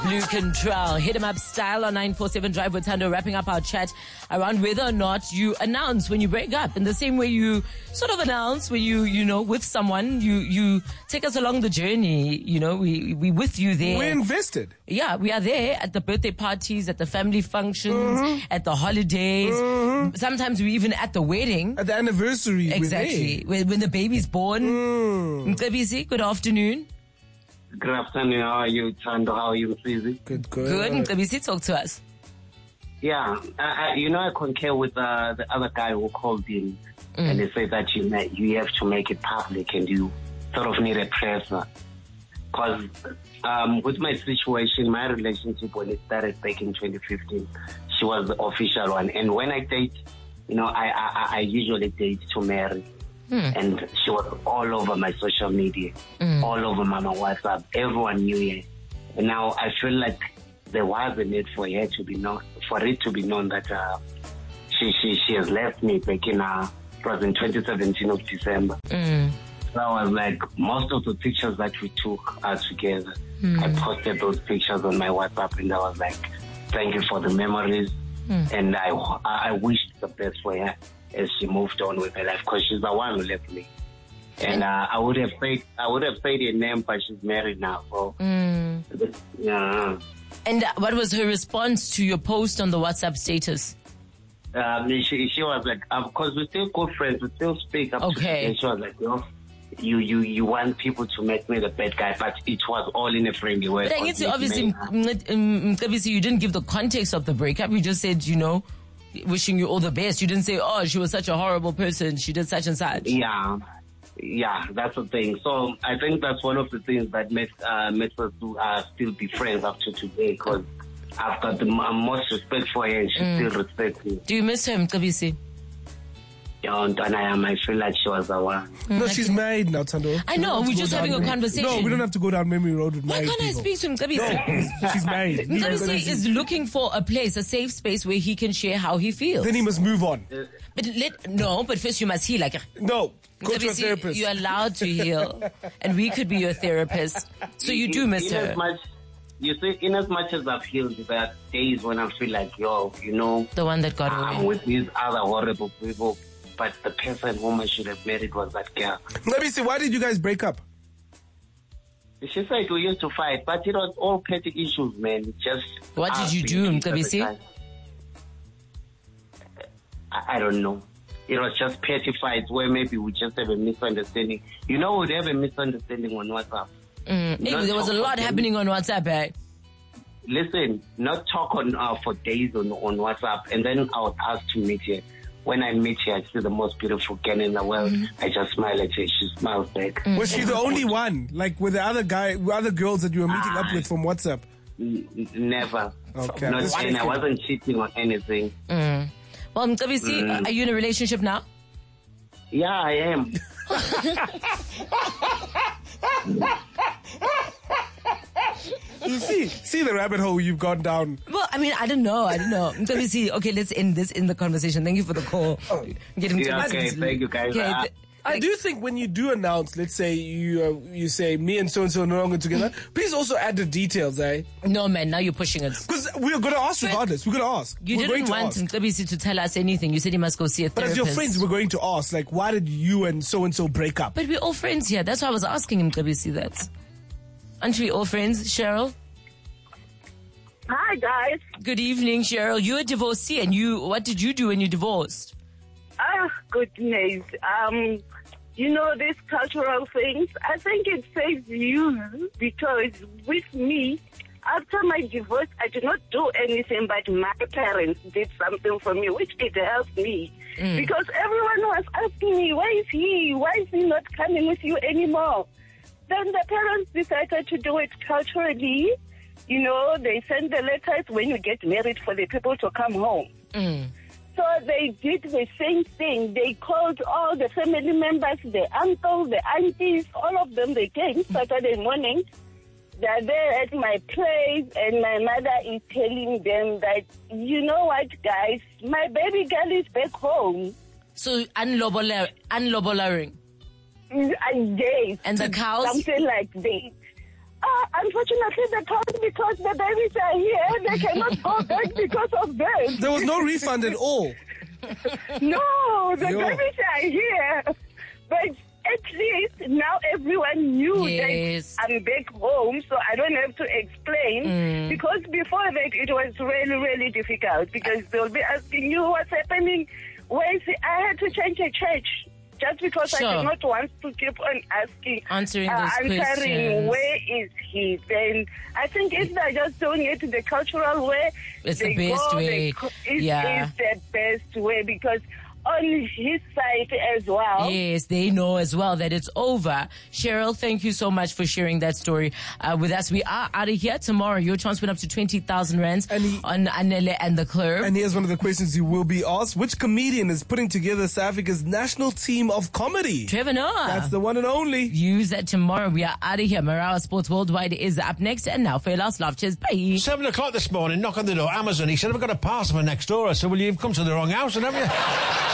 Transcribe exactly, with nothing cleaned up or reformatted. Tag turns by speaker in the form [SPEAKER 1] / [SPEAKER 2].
[SPEAKER 1] Blue Control, hit him up style on nine four seven Drive with Thando, wrapping up our chat around whether or not you announce when you break up. In the same way you sort of announce when you, you know, with someone, you, you take us along the journey, you know, we, we with you there.
[SPEAKER 2] We're invested.
[SPEAKER 1] Yeah, we are there at the birthday parties, at the family functions, mm-hmm. at the holidays. Mm-hmm. Sometimes we even at the wedding.
[SPEAKER 2] At the anniversary.
[SPEAKER 1] Exactly. When, when the baby's born.
[SPEAKER 2] Mm.
[SPEAKER 1] Mcebisi, good afternoon.
[SPEAKER 3] Good afternoon. How are you, Thando? How are you, Mcebisi?
[SPEAKER 2] Good, good.
[SPEAKER 1] Good. Mcebisi, talk to us.
[SPEAKER 3] Yeah, I, I, you know, I concur with uh, the other guy who called in, mm. and they said that you may, you have to make it public, and you sort of need a pressure. Because um, with my situation, my relationship when it started back in twenty fifteen, she was the official one, and when I date, you know, I I, I usually date to marry. Mm. And she was all over my social media, mm. all over my WhatsApp. Everyone knew her. And now I feel like there was a need for her to be known, for it to be known that uh, she she she has left me back in uh, it was in twenty seventeen of December. Mm. So I was like, most of the pictures that we took are together. Mm. I posted those pictures on my WhatsApp, and I was like, thank you for the memories, mm. and I I wished the best for her as she moved on with her life, because she's the one who left me. And uh, I would have paid, I would have paid her name, but she's married now. So, mm. yeah.
[SPEAKER 1] And what was her response to your post on the WhatsApp status?
[SPEAKER 3] Um, she, she was like, because we're still good friends, we still speak up.
[SPEAKER 1] Okay.
[SPEAKER 3] And she was like, you know, you, you, you want people to make me the bad guy, but it was all in a friendly way.
[SPEAKER 1] But I need to obviously, obviously, you didn't give the context of the breakup. You just said, you know, wishing you all the best. You didn't say, oh, she was such a horrible person, she did such and such.
[SPEAKER 3] Yeah, yeah, that's the thing. So I think that's one of the things that makes uh, makes us to uh, still be friends up to today, because I've got the most respect for her, and she mm. still respects me.
[SPEAKER 1] Do you miss her, Mcebisi?
[SPEAKER 3] Yeah, and I am. I feel like she was the one.
[SPEAKER 2] Mm, no, she's married now, Thando.
[SPEAKER 1] I know, we're just having a conversation.
[SPEAKER 2] No, we don't have to go down memory road with married
[SPEAKER 1] Why can't
[SPEAKER 2] people.
[SPEAKER 1] I speak to Mcebisi?
[SPEAKER 2] No, she's married.
[SPEAKER 1] Mcebisi is looking for a place, a safe space where he can share how he feels.
[SPEAKER 2] Then he must move on.
[SPEAKER 3] Uh,
[SPEAKER 1] but let, no, but first you must heal. Like,
[SPEAKER 2] no, go to a therapist.
[SPEAKER 1] You're allowed to heal, and we could be your therapist. So you do miss
[SPEAKER 3] in
[SPEAKER 1] her.
[SPEAKER 3] As much, you see, in as much as I've healed, there are days when I feel like, yo, you know,
[SPEAKER 1] the one that got away.
[SPEAKER 3] I'm with these other horrible people. But the person whom I should have married was that girl.
[SPEAKER 2] Let me see, why did you guys break up?
[SPEAKER 3] She said we used to fight, but it was all petty issues, man. Just
[SPEAKER 1] what did you do, Mcebisi?
[SPEAKER 3] I, I don't know. It was just petty fights where maybe we just have a misunderstanding. You know, we'd have a misunderstanding on WhatsApp.
[SPEAKER 1] Mm. Hey, there was a lot happening on WhatsApp, eh?
[SPEAKER 3] Listen, not talk on uh, for days on, on WhatsApp, and then I was asked to meet her. When I meet her, I see the most beautiful girl in the world. Mm. I just smile at her. She smiles back.
[SPEAKER 2] Mm. Was she the only one? Like with the other guy, with other girls that you were meeting uh, up with from WhatsApp?
[SPEAKER 3] N- never.
[SPEAKER 2] Okay.
[SPEAKER 3] Not, and I wasn't cheating on anything.
[SPEAKER 1] Mm. Well, Mcebisi, mm. are you in a relationship now?
[SPEAKER 3] Yeah, I am.
[SPEAKER 2] You see, see the rabbit hole you've gone down.
[SPEAKER 1] Well, I mean, I don't know. I don't know. Let me see. Okay, let's end this in the conversation. Thank you for the call.
[SPEAKER 3] Oh.
[SPEAKER 1] Get him to
[SPEAKER 3] yeah, okay, thank you guys.
[SPEAKER 1] Okay,
[SPEAKER 3] uh,
[SPEAKER 1] th-
[SPEAKER 2] I do think when you do announce, let's say you uh, you say me and so and so are no longer together, please also add the details, eh?
[SPEAKER 1] No, man, now you're pushing it.
[SPEAKER 2] Because we're going to ask regardless. We're going to ask.
[SPEAKER 1] You
[SPEAKER 2] we're
[SPEAKER 1] didn't
[SPEAKER 2] going
[SPEAKER 1] want
[SPEAKER 2] to
[SPEAKER 1] Mcebisi to tell us anything. You said he must go see a
[SPEAKER 2] But
[SPEAKER 1] therapist.
[SPEAKER 2] as your friends, we're going to ask, like, why did you and so and so break up?
[SPEAKER 1] But we're all friends here. That's why I was asking him, Mcebisi, that. Aren't we all friends, Cheryl?
[SPEAKER 4] Hi, guys.
[SPEAKER 1] Good evening, Cheryl. You're a divorcee, and you, what did you do when you divorced?
[SPEAKER 4] Ah, goodness. Um, you know, these cultural things, I think it saves you, because with me, after my divorce, I did not do anything, but my parents did something for me, which it helped me. Mm. Because everyone was asking me, why is he, why is he not coming with you anymore? Then the parents decided to do it culturally. You know, they send the letters when you get married for the people to come home. Mm. So they did the same thing. They called all the family members, the uncles, the aunties, all of them. They came Saturday morning. They're there at my place, and my mother is telling them that, you know what, guys, my baby girl is back home.
[SPEAKER 1] So, unlobola- unlobolaring.
[SPEAKER 4] I guess.
[SPEAKER 1] And the cows?
[SPEAKER 4] Something like that. Uh, unfortunately, they can't because the babies are here. They cannot go back because of that.
[SPEAKER 2] There was no refund at all.
[SPEAKER 4] No, the
[SPEAKER 2] Yo.
[SPEAKER 4] babies are here. But at least now everyone knew
[SPEAKER 1] Yes.
[SPEAKER 4] that I'm back home, so I don't have to explain.
[SPEAKER 1] Mm.
[SPEAKER 4] Because before that, it was really, really difficult because they'll be asking you what's happening. Where is it? I had to change a church. Just because
[SPEAKER 1] Sure.
[SPEAKER 4] I did not want to keep on asking,
[SPEAKER 1] Answering
[SPEAKER 4] uh,
[SPEAKER 1] those
[SPEAKER 4] answering,
[SPEAKER 1] questions.
[SPEAKER 4] where is he? Then I think if they're just doing it the cultural way,
[SPEAKER 1] It's
[SPEAKER 4] they
[SPEAKER 1] the best
[SPEAKER 4] go,
[SPEAKER 1] way.
[SPEAKER 4] They co- it
[SPEAKER 1] Yeah.
[SPEAKER 4] is the best way because on his side as well.
[SPEAKER 1] Yes, they know as well that it's over. Cheryl, thank you so much for sharing that story uh, with us. We are out of here tomorrow. Your chance went up to twenty thousand rands
[SPEAKER 2] And he-
[SPEAKER 1] on Anele and the Club.
[SPEAKER 2] And here's one of the questions you will be asked. Which comedian is putting together South Africa's national team of comedy?
[SPEAKER 1] Trevor Noah.
[SPEAKER 2] That's the one and only.
[SPEAKER 1] Use that tomorrow. We are out of here. Marawa Sports Worldwide is up next. And now for your last laugh. Cheers. Bye.
[SPEAKER 5] Seven o'clock this morning, knock on the door. Amazon. He said, I've got a parcel for next door. I said, well, you've come to the wrong house, and haven't you?